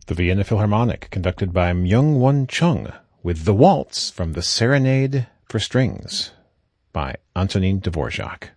The Vienna Philharmonic, conducted by Myung-Won Chung, with the waltz from the Serenade for Strings by Antonin Dvorak.